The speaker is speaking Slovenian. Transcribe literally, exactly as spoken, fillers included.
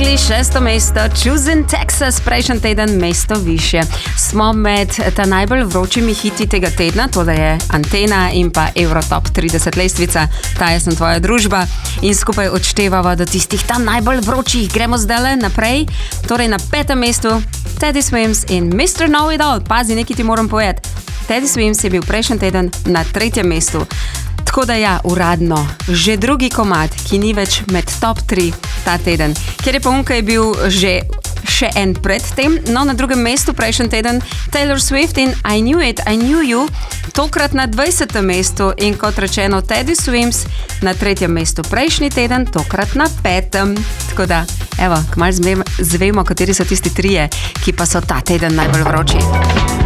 dosegli šesto mesto, Choosing Texas, prejšnji teden mesto više. Smo med ta najbolj vročimi hiti tega tedna, to da je Antena in pa Eurotop trideset lestvica, ta je sem tvoja družba in skupaj odštevava do tistih tam najbolj vročih. Gremo zdaj naprej, torej na petem mestu Teddy Swims in mister Know It All. Pazi, nekaj ti moram povedati. Teddy Swims je bil prejšnji teden na tretjem mestu. Tako da ja, uradno, že drugi komad, ki ni več med top tri ta teden. Ker je pa unka je bil že še en pred tem, no na drugem mestu prejšnji teden Taylor Swift in I Knew It, I Knew You, tokrat na dvajsetem mestu in kot rečeno Teddy Swims na tretjem mestu prejšnji teden, tokrat na petem. Tako da, evo, kmalu zvemo, kateri so tisti trije, ki pa so ta teden najbolj vroči.